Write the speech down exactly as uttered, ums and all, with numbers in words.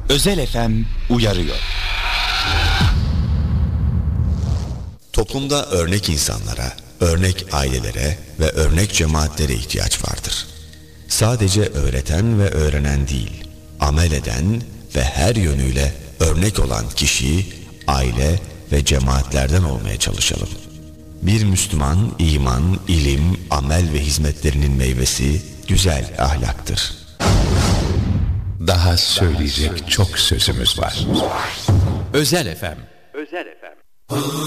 Özel F M uyarıyor. Toplumda örnek insanlara, örnek ailelere ve örnek cemaatlere ihtiyaç vardır. Sadece öğreten ve öğrenen değil, amel eden ve her yönüyle örnek olan kişi, aile ve cemaatlerden olmaya çalışalım. Bir Müslüman, iman, ilim, amel ve hizmetlerinin meyvesi güzel ahlaktır. Daha söyleyecek çok sözümüz var. Özel F M. Özel F M.